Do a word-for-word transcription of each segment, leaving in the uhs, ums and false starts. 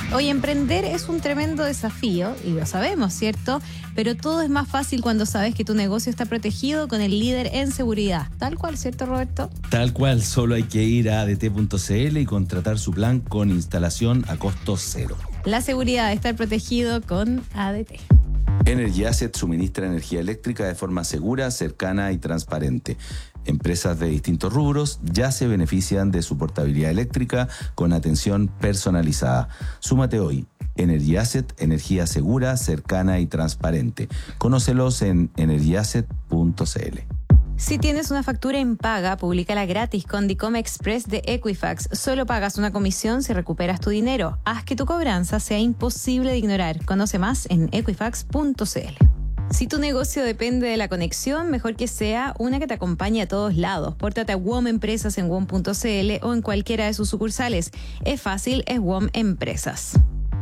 Hoy emprender es un tremendo desafío, y lo sabemos, ¿cierto? Pero todo es más fácil cuando sabes que tu negocio está protegido con el líder en seguridad. Tal cual, ¿cierto, Roberto? Tal cual, solo hay que ir a a d t punto c l y contratar su plan con instalación a costo cero. La seguridad de estar protegido con A D T. Energy Asset suministra energía eléctrica de forma segura, cercana y transparente. Empresas de distintos rubros ya se benefician de su portabilidad eléctrica con atención personalizada. Súmate hoy. Energy Asset, energía segura, cercana y transparente. Conócelos en energy asset punto c l. Si tienes una factura impaga, públicala gratis con Dicom Express de Equifax. Solo pagas una comisión si recuperas tu dinero. Haz que tu cobranza sea imposible de ignorar. Conoce más en equifax punto c l. Si tu negocio depende de la conexión, mejor que sea una que te acompañe a todos lados. Pórtate a W O M Empresas en W O M punto c l o en cualquiera de sus sucursales. Es fácil, es W O M Empresas.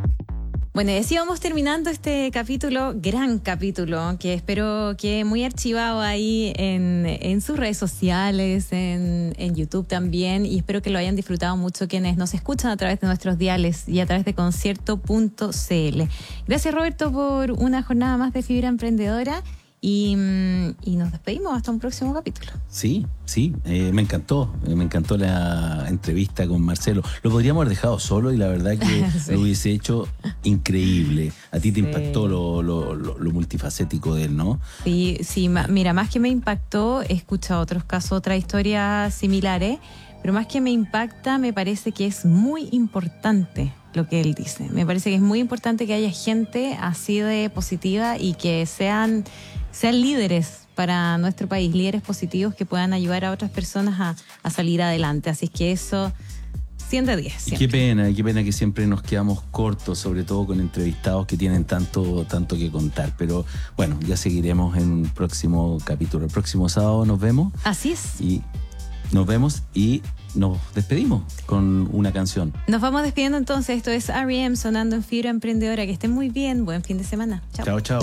Bueno, y así vamos terminando este capítulo, gran capítulo, que espero que muy archivado ahí en, en sus redes sociales, en, en YouTube también, y espero que lo hayan disfrutado mucho quienes nos escuchan a través de nuestros diales y a través de concierto punto c l. Gracias, Roberto, por una jornada más de Fibra Emprendedora. Y, y nos despedimos hasta un próximo capítulo. Sí, sí, eh, me encantó, eh, me encantó la entrevista con Marcelo. Lo podríamos haber dejado solo y la verdad que sí. Lo hubiese hecho increíble. A ti te sí. impactó lo, lo, lo, lo multifacético de él, ¿no? Sí, sí, ma, mira, más que me impactó, he escuchado otros casos, otras historias similares, pero más que me impacta, me parece que es muy importante lo que él dice. Me parece que es muy importante que haya gente así de positiva y que sean... sean líderes para nuestro país, líderes positivos que puedan ayudar a otras personas a, a salir adelante. Así que eso, cien de diez. Qué pena, qué pena que siempre nos quedamos cortos, sobre todo con entrevistados que tienen tanto, tanto que contar. Pero bueno, ya seguiremos en un próximo capítulo. El próximo sábado nos vemos. Así es. Y nos vemos y nos despedimos con una canción. Nos vamos despidiendo entonces. Esto es R E M sonando en Fibra Emprendedora. Que estén muy bien. Buen fin de semana. Chao. Chao, chao.